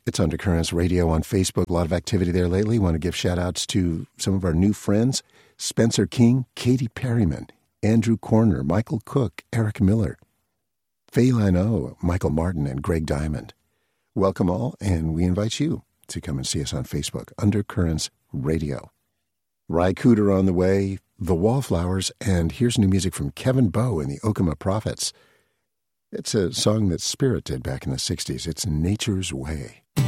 It's Undercurrents Radio on Facebook. A lot of activity there lately. Want to give shout-outs to some of our new friends. Spencer King, Katie Perryman, Andrew Corner, Michael Cook, Eric Miller, Faye Lano, Michael Martin, and Greg Diamond. Welcome all, and we invite you to come and see us on Facebook, Undercurrents Radio. Ry Cooder on the way, The Wallflowers, and here's new music from Kevin Bowe and the Okama Prophets. It's a song that Spirit did back in the 60s. It's Nature's Way.